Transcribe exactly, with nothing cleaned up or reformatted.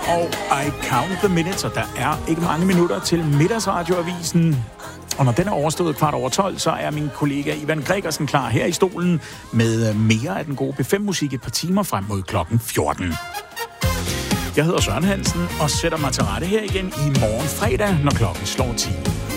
og I Count the Minutes, og der er ikke mange minutter til Middagsradioavisen. Og når den er overstået kvart over tolv, så er min kollega Ivan Gregersen klar her i stolen med mere af den gode B fem musik et par timer frem mod klokken fjorten. Jeg hedder Søren Hansen og sætter mig til rette her igen i morgen fredag, når klokken slår ti.